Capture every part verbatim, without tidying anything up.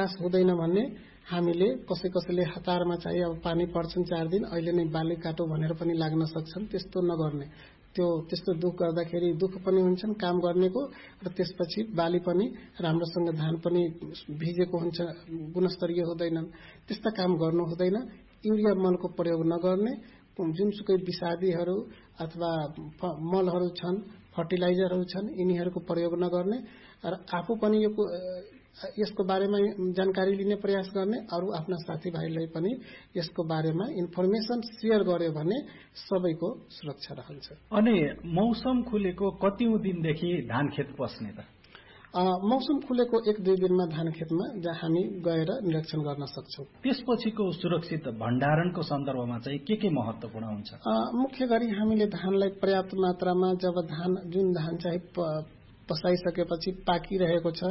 विकास हुँदैन भन्ने हामीले कसै कसैले हतारमा चाहिँ अब पानी पर्छन् चार दिन अहिले नै बाली काटो भनेर पनि लाग्न सक्छन्। त्यस्तो नगर्ने, त्यो त्यस्तो दुख गर्दाखेरि दुख पनि हुन्छन् काम गर्नेको, र त्यसपछि बाली पनि राम्रोसँग धान पनि भिजेको हुन्छ, गुणस्तरीय हुँदैनन्। त्यस्ता काम गर्नु हुँदैन। युरिया मलको प्रयोग नगर्ने, जुनसुकै विषादीहरू अथवा मलहरू छन्, फर्टिलाइजरहरू छन्, यिनीहरूको प्रयोग नगर्ने र आफू पनि यो यसको बारेमा जानकारी लिने प्रयास गर्ने, अरू आफ्ना साथीभाइलाई पनि यसको बारेमा इन्फर्मेसन सेयर गर्यो भने सबैको सुरक्षा रहन्छ। अनि मौसम खुलेको कतिौं दिनदेखि धान खेत पस्ने त? मौसम खुलेको एक दुई दिनमा धान खेतमा जहाँ हामी गएर निरीक्षण गर्न सक्छौं। त्यसपछिको सुरक्षित भण्डारणको सन्दर्भमा चाहिँ के के महत्त्वपूर्ण हुन्छ? मुख्य गरी हामीले धानलाई पर्याप्त मात्रामा जब धान जुन धान चाहिँ पसाइसकेपछि पाकिरहेको छ,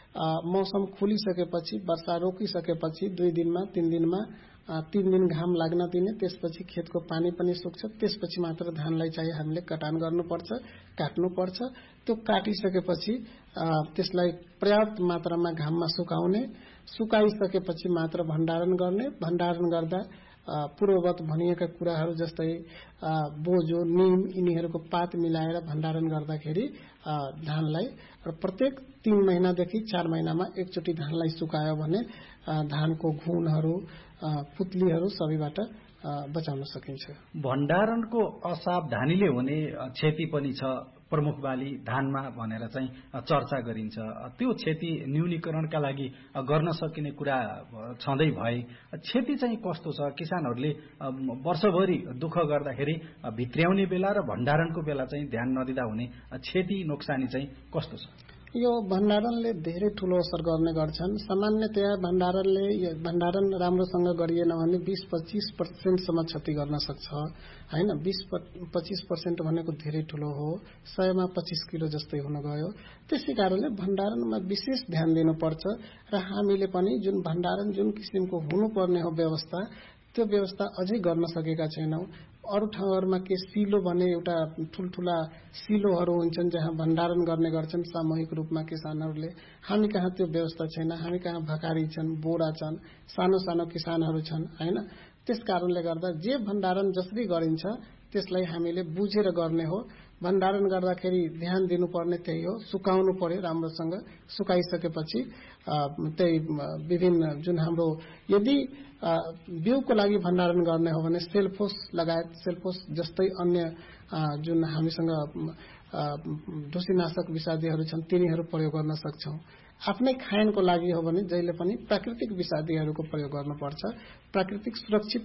मौसम खुलिसकेपछि, वर्षा रोकिसकेपछि दुई दिनमा तीन दिनमा तीन दिन घाम लाग्न दिने, त्यसपछि खेतको पानी पनि सुक्छ, त्यसपछि मात्र धानलाई चाहिँ हामीले कटान गर्नुपर्छ, काट्नुपर्छ। त्यो काटिसकेपछि त्यसलाई पर्याप्त मात्रामा घाममा सुकाउने, सुकाइसकेपछि मात्र भण्डारण गर्ने। भण्डारण गर्दा पूर्ववत भनिएका कुराहरू जस्तै बोझो, निम यिनीहरूको पात मिलाएर भण्डारण गर्दाखेरि धानलाई र प्रत्येक तीन महिनादेखि चार महिनामा एकचोटि धानलाई सुकायो भने धानको घुनहरू, पुत्लीहरू सबैबाट बचाउन सकिन्छ। भण्डारणको असावधानीले हुने क्षति पनि छ, प्रमुख बाली धानमा भनेर चाहिँ चर्चा गरिन्छ। त्यो क्षति न्यूनीकरणका लागि गर्न सकिने कुरा छँदै भए क्षति चाहिँ कस्तो छ? किसानहरूले वर्षभरि दुःख गर्दाखेरि भित्र्याउने बेला र भण्डारणको बेला चाहिँ ध्यान नदिँदा हुने क्षति नोक्सानी चाहिँ कस्तो छ? यो भण्डारणले धेरै ठूलो असर गर्ने गर्छन्। सामान्यतया भण्डारणले भण्डारण राम्रोसँग गरिएन भने बीस पच्चीस पर्सेन्टसम्म क्षति गर्न सक्छ हैन। बीस पच्चीस पर्सेन्ट भनेको धेरै ठूलो हो, सयमा पच्चीस किलो जस्तै हुन गयो। त्यसै कारणले भण्डारणमा विशेष ध्यान दिनुपर्छ र हामीले पनि जुन भण्डारण जुन किसिमको हुनुपर्ने हो व्यवस्था, त्यो व्यवस्था अझै गर्न सकेका छैनौं। अरू ठाउँहरूमा के सिलो भने एउटा ठूलठूला सिलोहरू हुन्छन् जहाँ भण्डारण गर्ने गर्छन् सामूहिक रूपमा किसानहरूले। हामी कहाँ त्यो व्यवस्था छैन। हामी कहाँ भकारी छन्, बोरा छन्, सानो सानो किसानहरू छन् हैन। त्यस कारणले गर्दा जे भण्डारण जसरी गरिन्छ त्यसलाई हामीले बुझेर गर्ने हो। भण्डारण गर्दाखेरि ध्यान दिनुपर्ने त्यही हो, सुकाउनु पर्यो राम्रोसँग। सुकाइसकेपछि त्यही विभिन्न जुन हाम्रो यदि बिउको लागि भण्डारण गर्ने हो भने सेल्फोस लगायत सेल्फोस जस्तै अन्य जुन हामीसँग ढुसीनाशक विषादीहरू छन् तिनीहरू प्रयोग गर्न सक्छौं। आफ्नै खायनको लागि हो भने जहिले पनि प्राकृतिक विषादीहरूको प्रयोग गर्नुपर्छ। प्राकृतिक सुरक्षित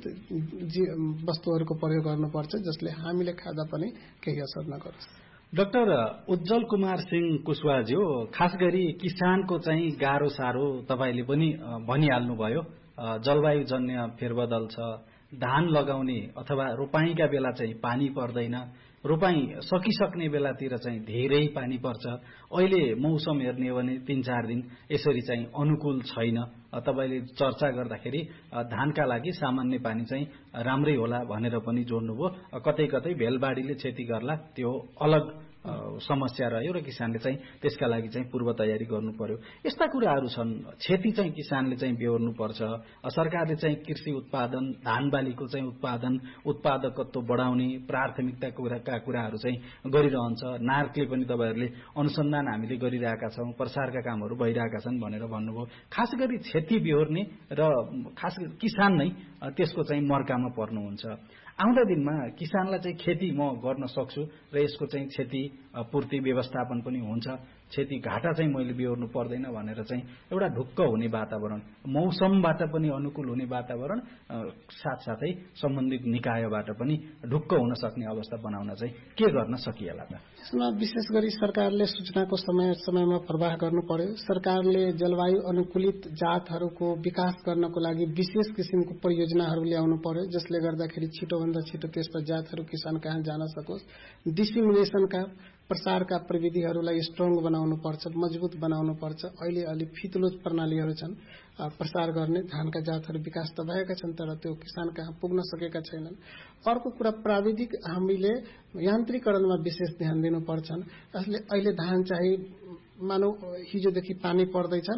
वस्तुहरूको प्रयोग गर्नुपर्छ जसले हामीले खाँदा पनि केही असर नगरोस्। डाक्टर उज्जवल कुमार सिंह कुशवाज्यू, खास गरी किसानको चाहिँ गाह्रो सारो तपाईले पनि भनिहाल्नु भयो। जलवायु जन्य फेरबदल छ, धान लगाउने अथवा रोपाईका बेला चाहिँ पानी पर्दैन, रोपाई सकिसक्ने बेलातिर चाहिँ धेरै पानी पर्छ। अहिले मौसम हेर्ने हो भने तीन चार दिन यसरी चाहिँ अनुकूल छैन। तपाईले चर्चा गर्दाखेरि धानका लागि सामान्य पानी चाहिँ राम्रै होला भनेर पनि जोड्नुभयो। कतै कतै भेलबाढीले क्षति गर्ला त्यो अलग समस्या रह्यो र किसानले चाहिँ त्यसका लागि चाहिँ पूर्व तयारी गर्नु पर्यो। यस्ता कुराहरू छन्। क्षति चाहिँ किसानले चाहिँ बेहोर्नु पर्छ। सरकारले चाहिँ कृषि उत्पादन, धान बालीको चाहिँ उत्पादन, उत्पादकत्व बढाउने प्राथमिकताका कुराहरू चाहिँ गरिरहन्छ। नार्कले पनि तपाईहरुले अनुसन्धान हामीले गरिरहेका छौं, प्रसारका कामहरू भइरहेका छन् भनेर भन्नुभयो। खास गरी क्षति बेहोर्ने र खास गरी किसान नै त्यसको चाहिँ मर्कामा पर्नुहुन्छ। आउँदा दिनमा किसानलाई चाहिँ खेती म गर्न सक्छु र यसको चाहिँ क्षति पूर्ति व्यवस्थापन पनि हुन्छ, क्षति घाटा चाहिँ मैले बेहोर्नु पर्दैन भनेर चाहिँ एउटा ढुक्क हुने वातावरण, मौसमबाट पनि अनुकूल हुने वातावरण, साथसाथै सम्बन्धित निकायबाट पनि ढुक्क हुन सक्ने अवस्था बनाउन चाहिँ के गर्न सकिएला त? यसमा विशेष गरी सरकारले सूचनाको समय समयमा प्रवाह गर्नु पर्यो। सरकारले जलवायु अनुकूलित जातहरूको विकास गर्नको लागि विशेष किसिमको परियोजनाहरू ल्याउनु पर्यो जसले गर्दाखेरि छिटो भन्दा छिटो त्यस्ता जातहरू किसान कहाँ जान सकोस्। डिसिमिनेसनका प्रसारका प्रविधिहरूलाई स्ट्रङ बनाउनु पर्छ, मजबुत बनाउनु पर्छ। अहिले अलि फितलो प्रणालीहरू छन् प्रसार गर्ने। धानका जातहरू विकास त भएका छन् तर त्यो किसान कहाँ पुग्न सकेका छैनन्। अर्को कुरा प्राविधिक हामीले यान्त्रिकरणमा विशेष ध्यान दिनुपर्छन्। यसले अहिले धान चाहिँ मानौ हिजोदेखि पानी पर्दैछन्,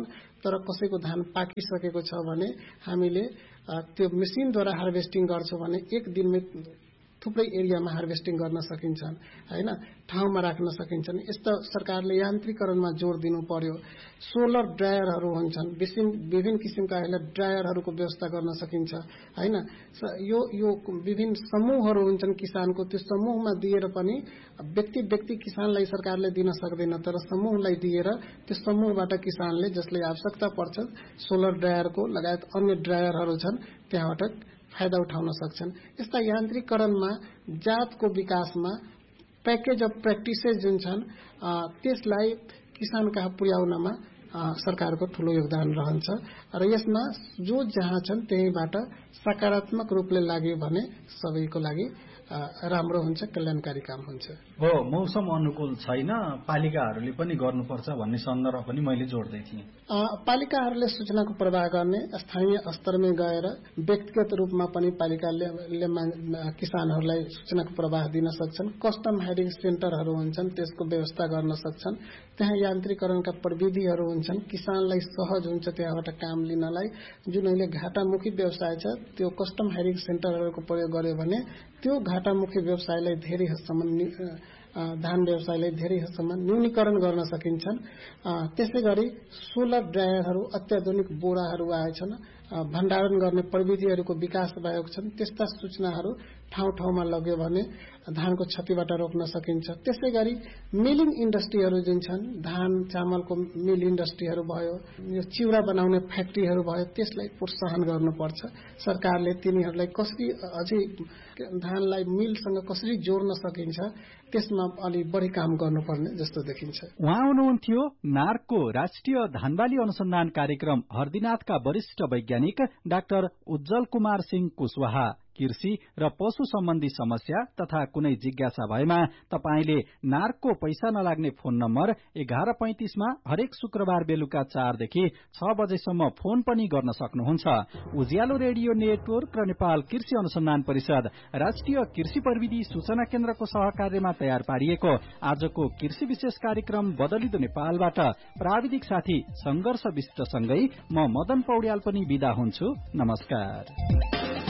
तर कसैको धान पाकिसकेको छ भने हामीले त्यो मेसिनद्वारा हार्भेस्टिङ गर्छौं भने एक दिनमै थुप्रै एरियामा हार्भेस्टिङ गर्न सकिन्छन् हैन, ठाउँमा राख्न सकिन्छन्। यस्तो सरकारले यान्त्रिकरणमा जोड दिनु पर्यो। सोलर ड्रायरहरू हुन्छन्, विभिन्न किसिमका अहिले ड्रायरहरूको व्यवस्था गर्न सकिन्छ हैन। यो यो विभिन्न समूहहरू हुन्छन् किसानको, त्यो समूहमा दिएर पनि व्यक्ति व्यक्ति किसानलाई सरकारले दिन सक्दैन, तर समूहलाई दिएर त्यो समूहबाट किसानले जसले आवश्यकता पर्छ सोलर ड्रायरको लगायत अन्य ड्रायरहरू छन् त्यहाँबाट फाइदा उठाउन सक्छन्। यस्ता यान्त्रिकरणमा, जातको विकासमा, प्याकेज अफ प्र्याक्टिसेस जुन छन् त्यसलाई किसान कहाँ पुर्याउनमा सरकारको ठूलो योगदान रहन्छ र यसमा जो जहाँ छन् त्यहीबाट सकारात्मक रूपले लाग्यो भने सबैको लागि राम्रो हुन्छ, कल्याणकारी काम हुन्छ। हो, मौसम अनुकूल छैन, पालिकाहरूले पनि गर्नुपर्छ भन्ने सन्दर्भ पनि मैले जोड्दै थिएँ। पालिकाहरूले सूचनाको प्रवाह गर्ने, स्थानीय स्तरमै गएर व्यक्तिगत रूपमा पनि पालिकाले किसानहरूलाई सूचनाको प्रवाह दिन सक्छन्। कस्टम हायरिङ सेन्टरहरू हुन्छन्, त्यसको व्यवस्था गर्न सक्छन्। त्यहाँ यान्त्रिकरणका प्रविधिहरू हुन्छन्, किसानलाई सहज हुन्छ त्यहाँबाट काम लिनलाई। जुन अहिले घाटामुखी व्यवसाय छ त्यो कस्टम हायरिङ सेन्टरहरूको प्रयोग गर्यो भने त्यो घाटामुखी व्यवसायलाई धेरै हदसम्म, धान व्यवसायलाई धेरै हदसम्म न्यूनीकरण गर्न सकिन्छन्। त्यसै गरी सोलर ड्रायरहरू, अत्याधुनिक बोराहरू आएछन्, भण्डारण गर्ने प्रविधिहरूको विकास भएको छन्। त्यस्ता सूचनाहरू ठाउँ ठाउँमा लग्यो भने धानको क्षतिबाट रोक्न सकिन्छ। त्यसै गरी मिलिङ इन्डस्ट्रीहरू जुन छन्, धान चामलको मिल इन्डस्ट्रीहरू भयो, यो चिउरा बनाउने फ्याक्ट्रीहरू भयो, त्यसलाई प्रोत्साहन गर्नुपर्छ। सरकारले तिनीहरूलाई कसरी अझै धानलाई मिलसँग कसरी जोड्न सकिन्छ त्यसमा अलि बढी काम गर्नुपर्ने जस्तो देखिन्छ। उहाँ हुनुहुन्थ्यो नार्कको राष्ट्रिय धानबाली अनुसन्धान कार्यक्रम हर्दीनाथका वरिष्ठ वैज्ञानिक डाक्टर उज्जवल कुमार सिंह कुशवाहा। कृषि र पशु सम्बन्धी समस्या तथा कुनै जिज्ञासा भएमा तपाईले नार्कको पैसा नलाग्ने फोन नम्बर एघार पैंतिसमा हरेक शुक्रबार बेलुका चारदेखि छ बजेसम्म फोन पनि गर्न सक्नुहुन्छ। उज्यालो रेडियो नेटवर्क र नेपाल कृषि अनुसन्धान परिषद राष्ट्रिय कृषि प्रविधि सूचना केन्द्रको सहकार्यमा तयार पारिएको आजको कृषि विशेष कार्यक्रम बदलिदो नेपालबाट प्राविधिक साथी संघर्ष विष्टसँगै म मदन पौड्याल पनि बिदा हुन्छु। नमस्कार।